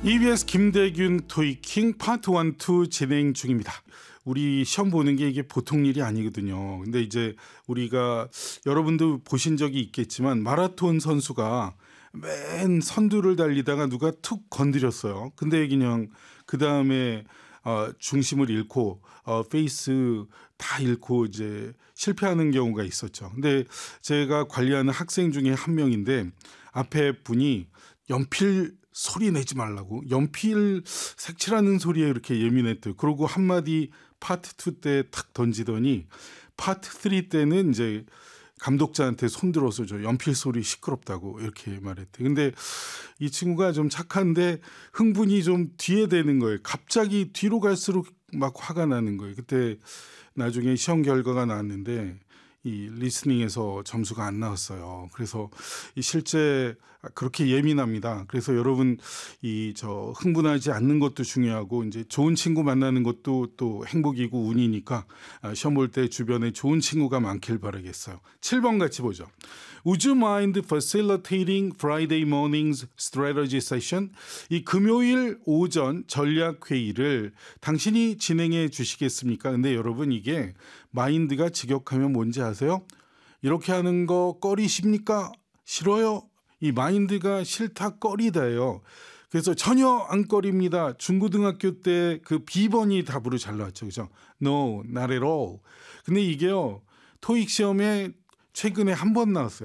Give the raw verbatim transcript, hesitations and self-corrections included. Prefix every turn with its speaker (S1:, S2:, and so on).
S1: 이비에스 김대균 토익킹 파트 일, 이 진행 중입니다. 우리 시험 보는 게 이게 보통 일이 아니거든요. 근데 이제 우리가 여러분도 보신 적이 있겠지만 마라톤 선수가 맨 선두를 달리다가 누가 툭 건드렸어요. 근데 그냥 그 다음에 어, 중심을 잃고 어, 페이스 다 잃고 이제 실패하는 경우가 있었죠. 근데 제가 관리하는 학생 중에 한 명인데 앞에 분이 연필 소리 내지 말라고 연필 색칠하는 소리에 이렇게 예민했대요. 그러고 한마디 파트 이 때 탁 던지더니 파트 삼 때는 이제 감독자한테 손들어서 저 연필 소리 시끄럽다고 이렇게 말했대. 근데 이 친구가 좀 착한데 흥분이 좀 뒤에 되는 거예요. 갑자기 뒤로 갈수록 막 화가 나는 거예요. 그때 나중에 시험 결과가 나왔는데 이 리스닝에서 점수가 안 나왔어요. 그래서 이 실제 그렇게 예민합니다. 그래서 여러분 이 저 흥분하지 않는 것도 중요하고 이제 좋은 친구 만나는 것도 또 행복이고 운이니까 시험 볼 때 주변에 좋은 친구가 많길 바라겠어요. 칠 번 같이 보죠. Would you mind facilitating Friday morning's strategy session? 이 금요일 오전 전략 회의를 당신이 진행해 주시겠습니까? 근데 여러분 이게 마인드가 직역하면 뭔지 아세요? 이렇게 하는 거 꺼리십니까? 싫어요? 이 마인드가 싫다 꺼리다예요. 그래서 전혀 안 꺼립니다. 중고등학교 때 그 비번이 답으로 잘 나왔죠. 그죠? No, not at all. 근데 이게요. 토익 시험에 최근에 한 번 나왔어요.